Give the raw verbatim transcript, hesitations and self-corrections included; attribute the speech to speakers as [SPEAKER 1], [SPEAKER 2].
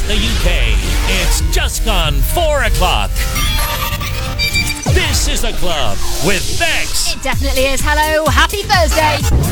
[SPEAKER 1] the U K. It's just gone four o'clock. This is The Club with Bex.
[SPEAKER 2] It definitely is. Hello, happy Thursday.